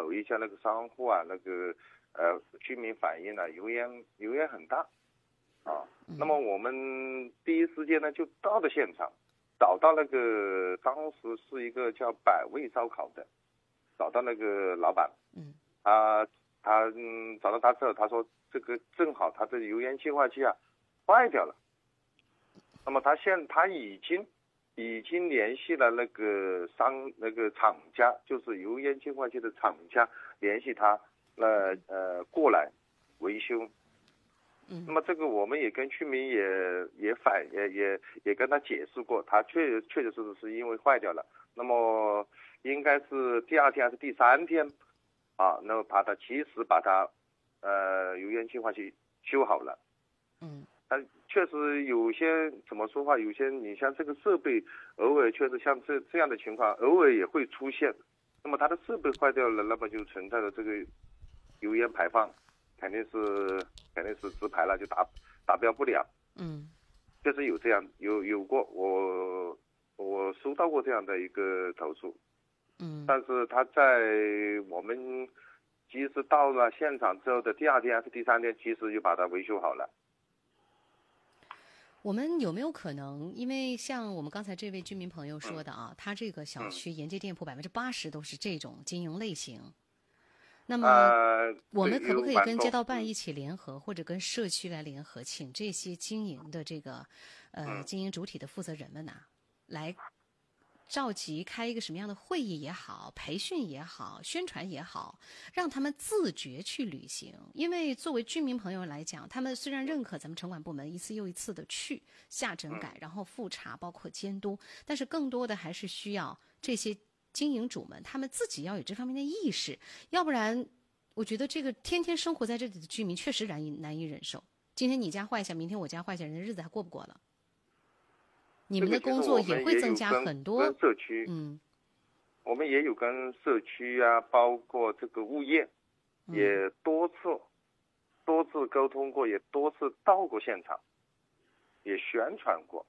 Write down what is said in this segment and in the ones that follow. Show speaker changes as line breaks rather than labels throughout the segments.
有一些那个商户啊，那个居民反映了油烟很大啊。那么我们第一时间呢就到了现场，找到那个当时是一个叫百味烧烤的，找到那个老板，他找到他之后，他说这个正好他的油烟净化器啊坏掉了。那么他已经联系了那个厂家，就是油烟净化器的厂家，联系他过来维修。那么这个我们也跟居民也跟他解释过，他确实是因为坏掉了。那么应该是第2天还是第3天啊？那么及时把它油烟净化器修好了。但确实有些怎么说话，有些你像这个设备，偶尔确实像这样的情况，偶尔也会出现。那么它的设备坏掉了，那么就存在着这个油烟排放，肯定是直排了，就达标不了。确实有这样有过，我收到过这样的一个投诉。但是他在我们及时到了现场之后的第2天还是第3天，及时就把它维修好了。
我们有没有可能，因为像我们刚才这位居民朋友说的啊，他这个小区沿街店铺80%都是这种经营类型。那么，我们可不可以跟街道办一起联合，或者跟社区来联合，请这些经营的这个经营主体的负责人们呢，来召集开一个什么样的会议也好，培训也好，宣传也好，让他们自觉去履行。因为作为居民朋友来讲，他们虽然认可咱们城管部门一次又一次的去下整改，然后复查，包括监督，但是更多的还是需要这些经营主们他们自己要有这方面的意识，要不然我觉得这个天天生活在这里的居民确实难以忍受。今天你家坏一下，明天我家坏一下，人的日子还过不过了。你们的工作也会增加很多。
跟社区，我们也有跟社区啊，包括这个物业，也多次沟通过，也多次到过现场，也宣传过。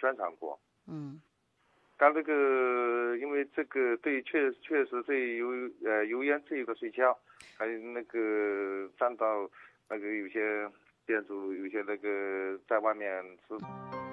刚这个，因为这个确实对油烟这一个睡觉，还有那个占到那个有些店主有些那个在外面吃。